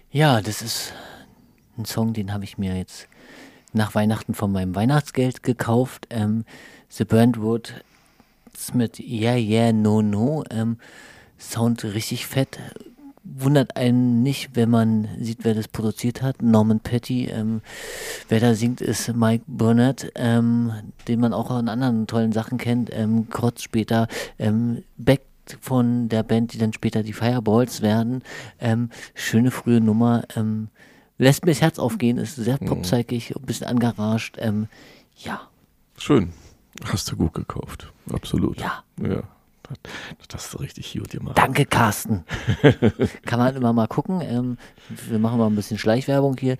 Ja, das ist ein Song, den habe ich mir jetzt nach Weihnachten von meinem Weihnachtsgeld gekauft. The Burnt Wood mit Yeah, Yeah, No, No. Sound richtig fett. Wundert einen nicht, wenn man sieht, wer das produziert hat. Norman Petty. Wer da singt, ist Mike Burnett, den man auch an anderen tollen Sachen kennt. Kurz später Beck von der Band, die dann später die Fireballs werden. Schöne frühe Nummer. Lässt mir das Herz aufgehen, ist sehr popzeigig, ein bisschen angerascht. Ja, Schön. Hast du gut gekauft. Absolut. ja. Ja. Das hast du richtig gut gemacht. Danke, Carsten. Kann man immer mal gucken. Wir machen mal ein bisschen Schleichwerbung hier.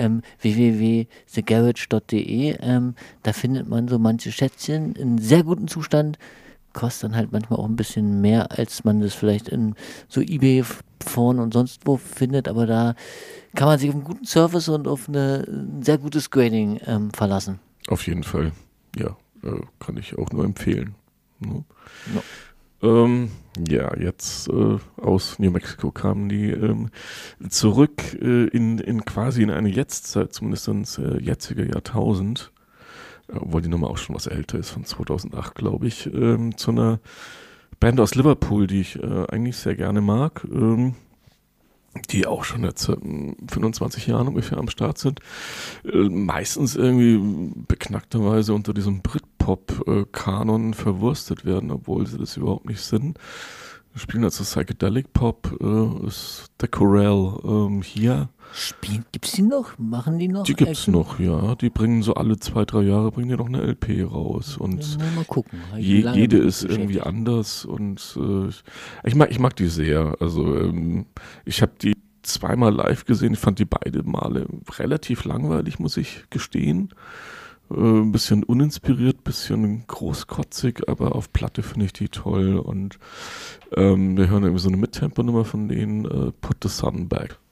www.thegarage.de. Da findet man so manche Schätzchen in sehr gutem Zustand. Kostet dann halt manchmal auch ein bisschen mehr, als man das vielleicht in so eBay, Foren und sonst wo findet. Aber da kann man sich auf einen guten Service und auf ein sehr gutes Grading verlassen. Auf jeden Fall. Ja, kann ich auch nur empfehlen. Ne? No. Ja, jetzt aus New Mexico kamen die zurück in quasi in eine Jetztzeit, zumindest ins jetzige Jahrtausend, obwohl die Nummer auch schon was älter ist, von 2008, glaube ich, zu einer Band aus Liverpool, die ich eigentlich sehr gerne mag, die auch schon jetzt 25 Jahren ungefähr am Start sind, meistens irgendwie beknackterweise unter diesem Britpop-Kanon verwurstet werden, obwohl sie das überhaupt nicht sind. Wir spielen also Psychedelic Pop, ist der Corral hier. Gibt's die noch? Machen die noch? Die gibt's noch, ja. Die bringen so alle 2-3 Jahre bringen die noch eine LP raus. Und mal gucken. jede ist irgendwie anders und ich mag die sehr. Also ich habe die zweimal live gesehen. Ich fand die beide Male relativ langweilig, muss ich gestehen. Ein bisschen uninspiriert, bisschen großkotzig, aber auf Platte finde ich die toll. Und wir hören irgendwie so eine Mittempo-Nummer von denen, Put the Sun Back.